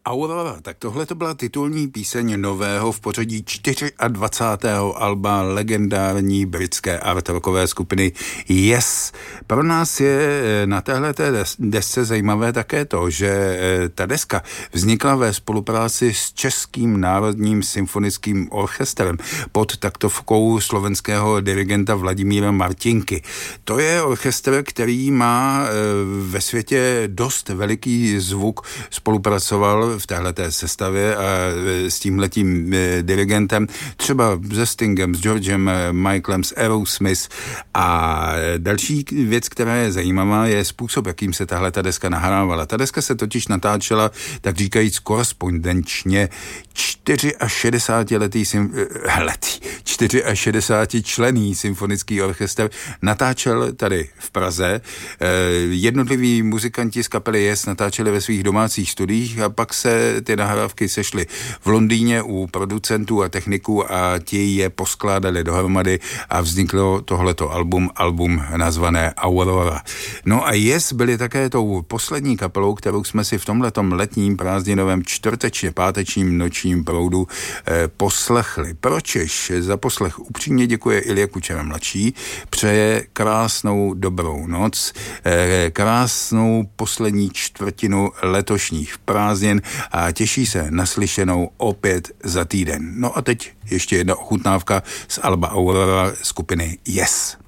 Aurora, tak tohle to byla titulní píseň nového v pořadí 24. alba legendární britské art rockové skupiny Yes. Pro nás je na téhleté desce zajímavé také to, že ta deska vznikla ve spolupráci s Českým národním symfonickým orchestrem pod taktovkou slovenského dirigenta Vladimíra Martinky. To je orchestr, který má ve světě dost veliký zvuk, spolupracoval v téhleté sestavě a s tímhletím dirigentem, třeba se Stingem, s Georgem Michaelem, s Aerosmith. A další věc, která je zajímavá, je způsob, jakým se tahleta deska nahrávala. Ta deska se totiž natáčela, tak říkajíc, korespondenčně 64 členný symfonický orchestr natáčel tady v Praze. Jednotliví muzikanti z kapely Yes natáčeli ve svých domácích studiích a pak se ty nahrávky sešly v Londýně u producentů a techniků a ti je poskládali dohromady a vzniklo tohleto album nazvané Aurora. No a Yes byli také tou poslední kapelou, kterou jsme si v tomhletom letním prázdninovém čtvrtečně pátečním nočním proudu poslechli. Pročež za poslech upřímně děkuje Ilja Kučera mladší, přeje krásnou dobrou noc, krásnou poslední čtvrtinu letošních prázdnin a těší se na slyšenou opět za týden. No a teď ještě jedna ochutnávka z alba Aurora skupiny Yes.